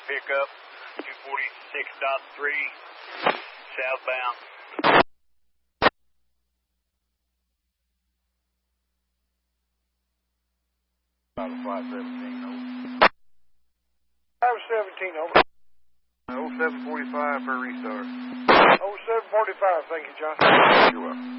pickup, 246.3, southbound. Flight 17, over. 517, over. 0745 for a restart. 0745, thank you, John. You're welcome.